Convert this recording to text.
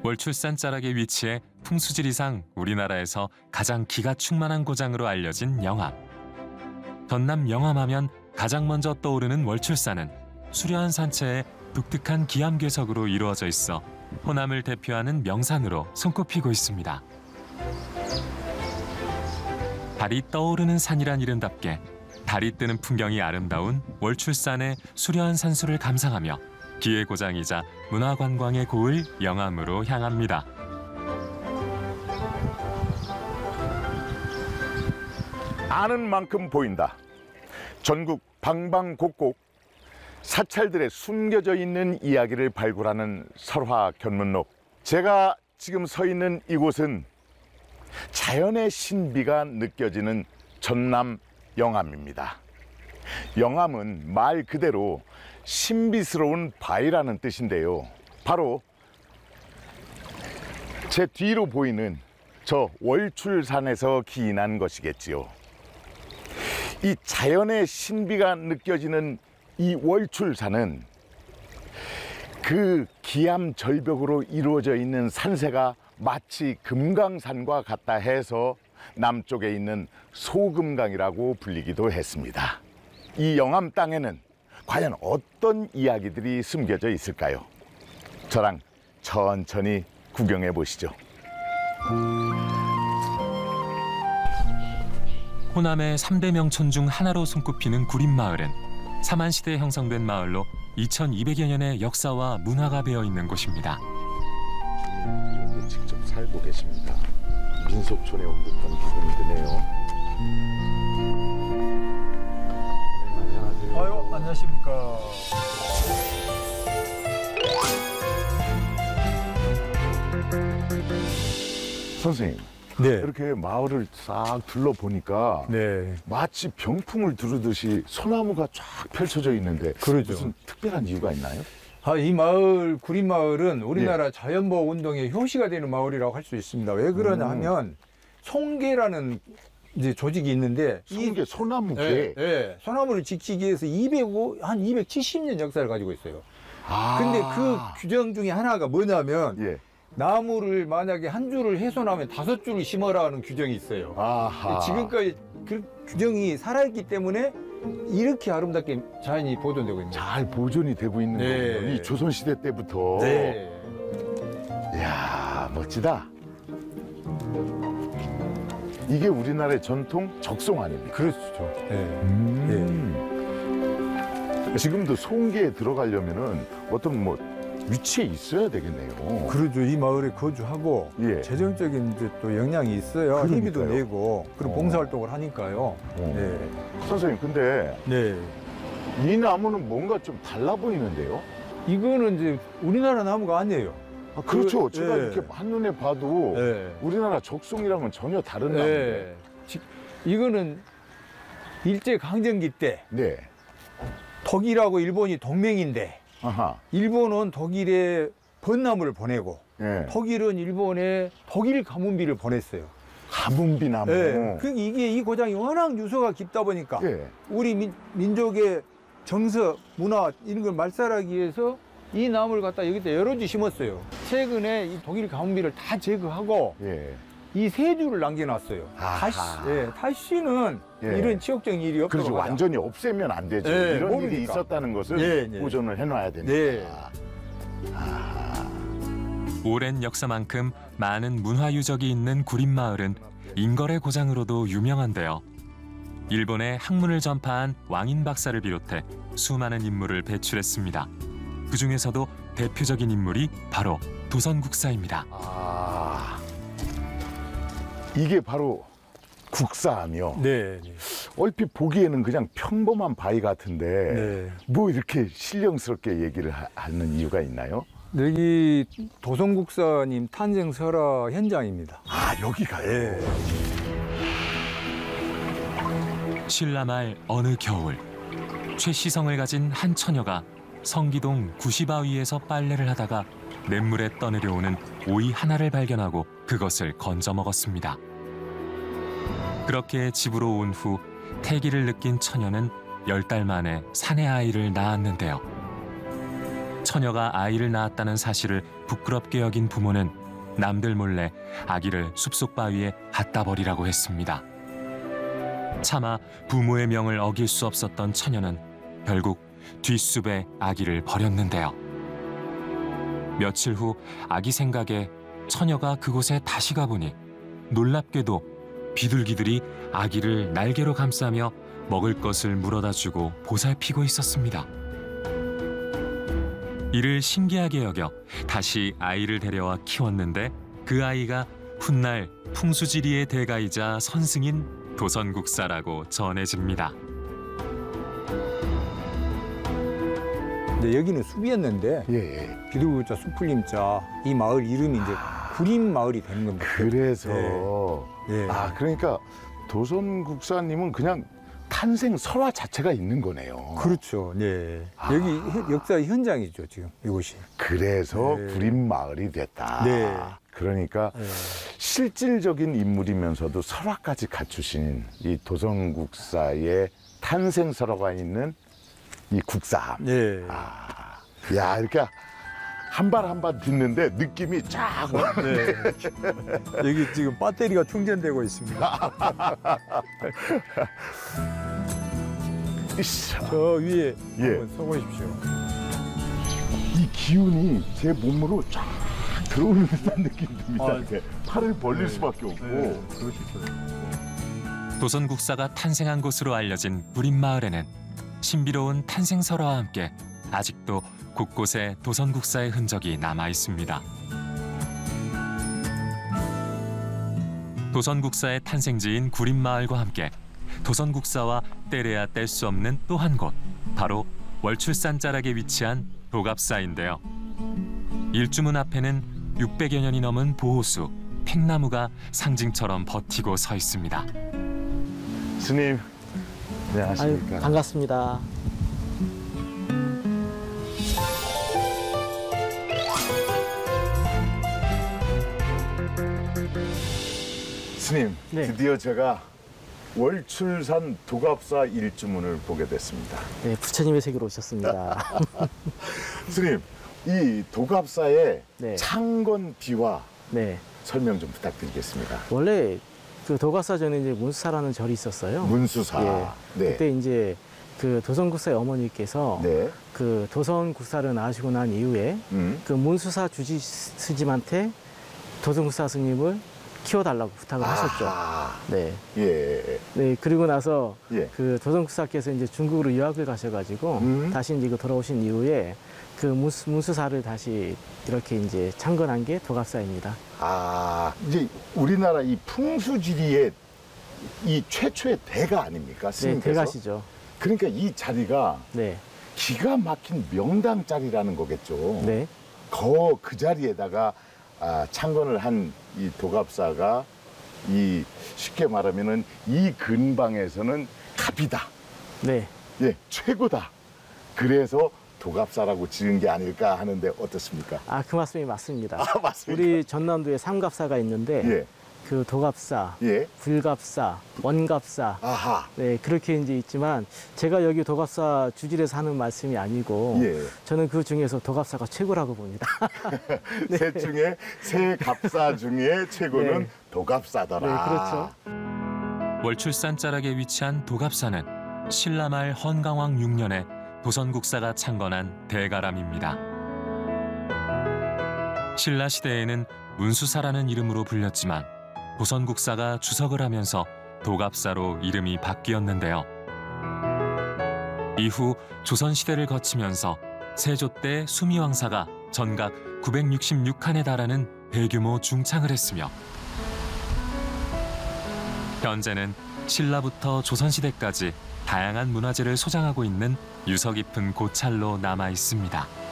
월출산 자락에 위치해 풍수지리상 우리나라에서 가장 기가 충만한 고장으로 알려진 영암. 전남 영암하면 가장 먼저 떠오르는 월출산은 수려한 산체에 독특한 기암괴석으로 이루어져 있어 호남을 대표하는 명산으로 손꼽히고 있습니다. 달이 떠오르는 산이란 이름답게 달이 뜨는 풍경이 아름다운 월출산의 수려한 산수를 감상하며 기의 고장이자 문화관광의 고을 영암으로 향합니다. 아는 만큼 보인다. 전국 방방곡곡 사찰들의 숨겨져 있는 이야기를 발굴하는 설화 견문록. 제가 지금 서 있는 이곳은 자연의 신비가 느껴지는 전남 영암입니다. 영암은 말 그대로 신비스러운 바위라는 뜻인데요. 바로 제 뒤로 보이는 저 월출산에서 기인한 것이겠지요. 이 자연의 신비가 느껴지는 이 월출산은 그 기암 절벽으로 이루어져 있는 산세가 마치 금강산과 같다 해서 남쪽에 있는 소금강이라고 불리기도 했습니다. 이 영암 땅에는 과연 어떤 이야기들이 숨겨져 있을까요? 저랑 천천히 구경해 보시죠. 호남의 3대 명촌 중 하나로 손꼽히는 구림마을은 삼한시대에 형성된 마을로 2200여 년의 역사와 문화가 배어있는 곳입니다. 여기 직접 살고 계십니다. 민속촌에 온 듯한 기분이 드네요. 안녕하세요. 아유, 안녕하십니까. 선생님, 네. 이렇게 마을을 싹 둘러보니까 네. 마치 병풍을 두르듯이 소나무가 쫙 펼쳐져 있는데 그러죠. 무슨 특별한 이유가 있나요? 이 마을, 구림마을은 우리나라 자연보호 운동의 효시가 되는 마을이라고 할 수 있습니다. 왜 그러냐 하면 송계라는 이제 조직이 있는데 송계, 소나무계. 소나무를 지키기 위해서 한 270년 역사를 가지고 있어요. 근데 그 규정 중에 하나가 뭐냐면 나무를 만약에 한 줄을 훼손하면 5줄을 심어라는 규정이 있어요. 아하. 지금까지 그 규정이 살아있기 때문에 이렇게 아름답게 자연이 보존되고 있는 거예요. 잘 보존이 되고 있는 거군요. 이 조선시대 때부터. 네. 이야, 멋지다. 이게 우리나라의 전통 적송 아닙니까? 그렇죠. 지금도 송계에 들어가려면은 어떤 뭐 위치에 있어야 되겠네요. 그러죠. 이 마을에 거주하고 재정적인 이제 또 영향이 있어야 희비도 내고 그리고 봉사활동을 하니까요. 선생님, 근데 이 나무는 뭔가 좀 달라 보이는데요? 이거는 이제 우리나라 나무가 아니에요. 그렇죠. 제가 이렇게 한눈에 봐도 우리나라 적송이랑은 전혀 다른 나무인데. 이거는 일제강점기 때 독일하고 일본이 동맹인데 일본은 독일에 벚나무를 보내고 독일은 일본에 독일 가문비를 보냈어요. 가문비 나무. 이게 이 고장이 워낙 유서가 깊다 보니까 우리 민족의 정서, 문화 이런 걸 말살하기 위해서 이 나무를 갖다 여기다 여러 주 심었어요. 최근에 이 독일 가문비를 다 제거하고 이 세 줄을 남겨놨어요. 다시는 이런 치욕적인 일이 없도록 그렇죠. 하자. 완전히 없애면 안 되죠. 이런 모르니까. 일이 있었다는 것을 보존을 해놔야 됩니다. 오랜 역사만큼 많은 문화 유적이 있는 구림마을은 인걸의 고장으로도 유명한데요. 일본에 학문을 전파한 왕인 박사를 비롯해 수많은 인물을 배출했습니다. 그중에서도 대표적인 인물이 바로 도선국사입니다. 이게 바로 국사하며 얼핏 보기에는 그냥 평범한 바위 같은데 뭐 이렇게 신령스럽게 얘기를 하는 이유가 있나요? 여기 도선국사님 탄생 설화 현장입니다. 여기가요? 신라말 어느 겨울 최시성을 가진 한 처녀가 성기동 구시바위에서 빨래를 하다가 냇물에 떠내려오는 오이 하나를 발견하고 그것을 건져 먹었습니다. 그렇게 집으로 온 후 태기를 느낀 처녀는 10달 만에 사내 아이를 낳았는데요. 처녀가 아이를 낳았다는 사실을 부끄럽게 여긴 부모는 남들 몰래 아기를 숲속 바위에 갖다 버리라고 했습니다. 차마 부모의 명을 어길 수 없었던 처녀는 결국 뒷숲에 아기를 버렸는데요. 며칠 후 아기 생각에 처녀가 그곳에 다시 가보니 놀랍게도 비둘기들이 아기를 날개로 감싸며 먹을 것을 물어다 주고 보살피고 있었습니다. 이를 신기하게 여겨 다시 아이를 데려와 키웠는데 그 아이가 훗날 풍수지리의 대가이자 선승인 도선국사라고 전해집니다. 근데 여기는 숲이었는데 비둘기자 숲풀림자 이 마을 이름이 이제 구림마을이 되는 겁니다. 그래서 그러니까 도선국사님은 그냥 탄생 설화 자체가 있는 거네요. 그렇죠. 네. 여기 역사 현장이죠, 지금 이곳이. 그래서 구림마을이 됐다. 네. 그러니까 실질적인 인물이면서도 설화까지 갖추신 이 도선국사의 탄생 설화가 있는 이 국사함. 네. 야, 이렇게 한 발 한 발 듣는데 느낌이 쫙 오네. 여기 지금 배터리가 충전되고 있습니다. 저 위에 한번 서보십시오. 이 기운이 제 몸으로 쫙 들어오는 듯한 느낌이 듭니다. 팔을 벌릴 수밖에 없고. 도선국사가 탄생한 곳으로 알려진 구림마을에는 신비로운 탄생 설화와 함께 아직도 곳곳에 도선국사의 흔적이 남아 있습니다. 도선국사의 탄생지인 구림마을과 함께 도선국사와 떼래야 뗄 수 없는 또 한 곳, 바로 월출산 자락에 위치한 도갑사인데요. 일주문 앞에는 600여 년이 넘은 보호수, 팽나무가 상징처럼 버티고 서 있습니다. 스님, 안녕하십니까. 반갑습니다. 스님, 드디어 제가 월출산 도갑사 일주문을 보게 됐습니다. 네, 부처님의 세계로 오셨습니다. 스님, 이 도갑사의 창건 비화 설명 좀 부탁드리겠습니다. 원래 그 도갑사 전에 이제 문수사라는 절이 있었어요. 문수사. 그때 이제 그 도선국사의 어머니께서 그 도선국사를 낳으시고 난 이후에 그 문수사 주지 스님한테 도선국사 스님을 키워달라고 부탁을 하셨죠. 네, 그리고 나서 그 도선국사께서 이제 중국으로 유학을 가셔가지고 다시 이제 돌아오신 이후에 그 문수사를 다시 이렇게 이제 창건한 게 도갑사입니다. 이제 우리나라 이 풍수지리의 이 최초의 대가 아닙니까? 스님께서? 네, 대가시죠. 그러니까 이 자리가 기가 막힌 명당 자리라는 거겠죠. 네. 그 자리에다가 창건을 한 이 도갑사가 쉽게 말하면은 이 근방에서는 갑이다. 네. 최고다. 그래서 도갑사라고 지은 게 아닐까 하는데 어떻습니까? 그 말씀이 맞습니다. 맞습니까? 우리 전남도에 삼갑사가 있는데 그 도갑사, 불갑사, 원갑사, 네, 그렇게 이제 있지만 제가 여기 도갑사 주질에서 하는 말씀이 아니고 저는 그 중에서 도갑사가 최고라고 봅니다. 셋 중에 세 갑사 중에 최고는 도갑사더라. 네, 그렇죠. 월출산 자락에 위치한 도갑사는 신라말 헌강왕 6년에 도선국사가 창건한 대가람입니다. 신라 시대에는 문수사라는 이름으로 불렸지만 도선국사가 주석을 하면서 도갑사로 이름이 바뀌었는데요. 이후 조선시대를 거치면서 세조 때 수미왕사가 전각 966칸에 달하는 대규모 중창을 했으며 현재는 신라부터 조선시대까지 다양한 문화재를 소장하고 있는 유서 깊은 고찰로 남아 있습니다.